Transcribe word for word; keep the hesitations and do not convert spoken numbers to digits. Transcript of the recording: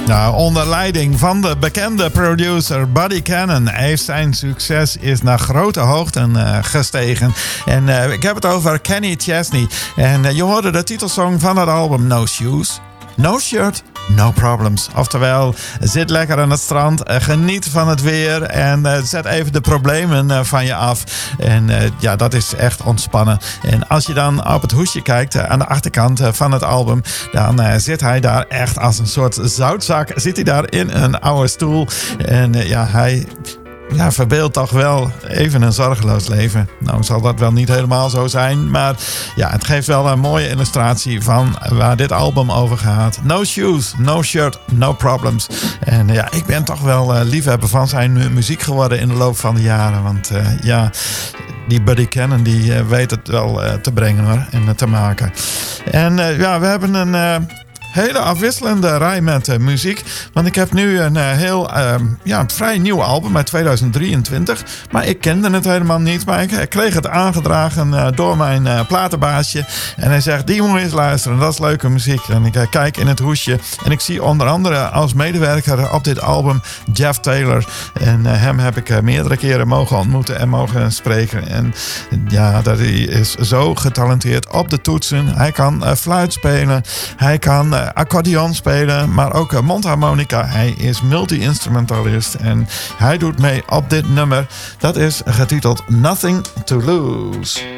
Nou, onder leiding van de bekende producer Buddy Cannon heeft zijn succes is naar grote hoogten uh, gestegen. En uh, ik heb het over Kenny Chesney. En uh, je hoorde de titelsong van het album No Shoes, No Shirt, No Problems. Oftewel, zit lekker aan het strand, uh, geniet van het weer en uh, zet even de problemen uh, van je af. En uh, ja, dat is echt ontspannen. En als je dan op het hoesje kijkt, uh, aan de achterkant uh, van het album, dan uh, zit hij daar echt als een soort zoutzak. Zit hij daar in een oude stoel. En uh, ja, hij... Ja, verbeeld toch wel even een zorgeloos leven. Nou zal dat wel niet helemaal zo zijn. Maar ja, het geeft wel een mooie illustratie van waar dit album over gaat. No shoes, no shirt, no problems. En ja, ik ben toch wel uh, liefhebber van zijn mu- muziek geworden in de loop van de jaren. Want uh, ja, die Buddy Cannon die uh, weet het wel uh, te brengen hoor. En uh, te maken. En uh, ja, we hebben een... Uh, hele afwisselende rij met uh, muziek. Want ik heb nu een uh, heel uh, ja, vrij nieuw album uit tweeduizend drieëntwintig. Maar ik kende het helemaal niet. Maar ik, ik kreeg het aangedragen uh, door mijn uh, platenbaasje. En hij zegt, die moet je eens luisteren. Dat is leuke muziek. En ik uh, kijk in het hoesje. En ik zie onder andere als medewerker op dit album Jeff Taylor. En uh, hem heb ik uh, meerdere keren mogen ontmoeten en mogen spreken. En ja, dat hij is zo getalenteerd op de toetsen. Hij kan uh, fluit spelen. Hij kan... Uh, accordeon spelen, maar ook uh, mondharmonica. Hij is multi-instrumentalist en hij doet mee op dit nummer. Dat is getiteld Nothing to Lose.